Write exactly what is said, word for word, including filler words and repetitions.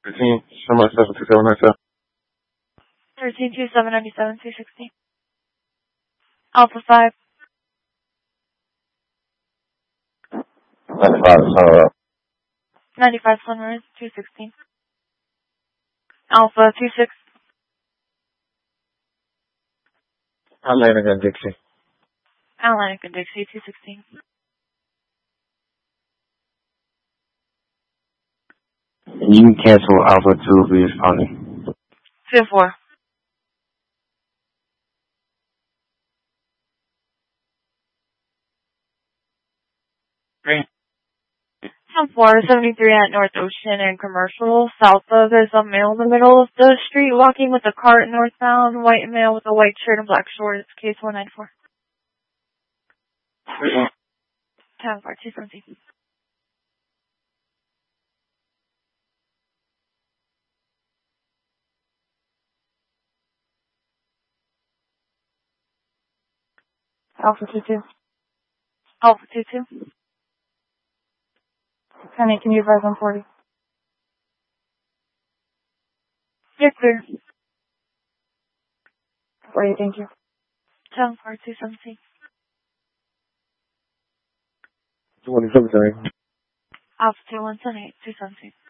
thirteen, Sherman seven two seven nine seven. thirteen two seven ninety seven two sixty. Alpha five. ninety-five, Sunrise. ninety-five Sunrise two sixteen. Alpha two six. Atlantic and Dixie. Atlantic and Dixie two sixteen. You can cancel Alpha two for your responding. two four. Green. ten four seventy-three at North Ocean and Commercial. South of there's a male in the middle of the street walking with a cart northbound. White male with a white shirt and black shorts. Case one ninety-four. ten four two seventeen. Alpha two two. Alpha two two. Honey, can you advise on forty? You're clear. forty, thank you. ten four two seventeen. twenty-seven. Alpha two one seven eight two seventeen.